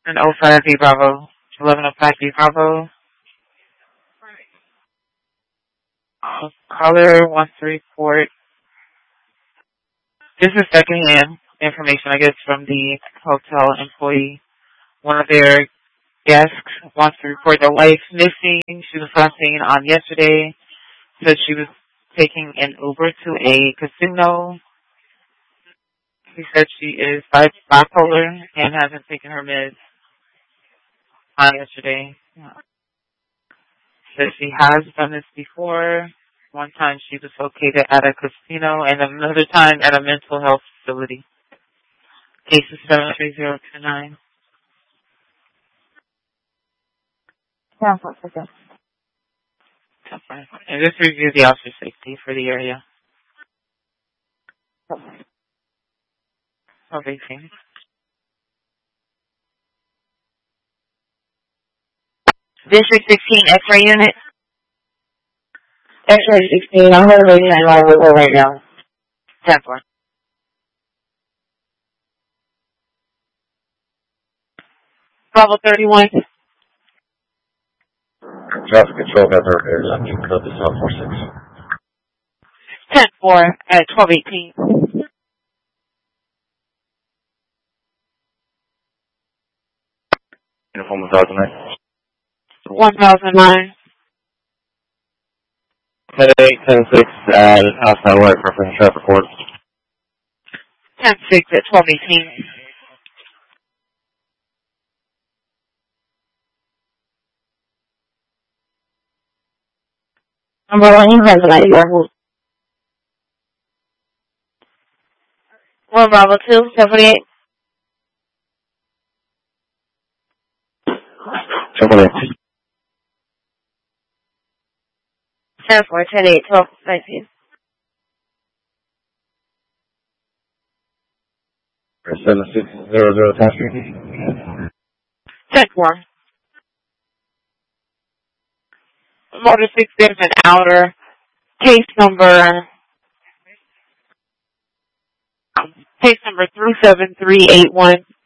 An 05B Bravo. 1105B Bravo. Caller wants to report. This is secondhand information, I guess, from the hotel employee. One of their guests wants to report their wife missing. She was last seen on yesterday. Said she was taking an Uber to a casino. He said she is bipolar and hasn't taken her meds on yesterday. Said she has done this before. One time she was located at a casino and another time at a mental health facility. Case is 73029. Yeah, 1 second. And this reviews the officer safety for the area. Okay, thanks. District 16 X-ray unit. X-ray 16, I'm going to lady in line with her right now. 10-4. Bravo 31. Traffic control got her airline. You can up to 746. 10-4 at 1218. Uniform 1009. 1009. 10-8, 10-6, outside work for traffic report. 10-6 at 1218. Number 1, you have the light level. 1 Bravo 2, 78. 748. 10-4, 10-8, 12, 19. 7600 10th Street. 10-4. Motor 6, there's an outer. Case number 37381.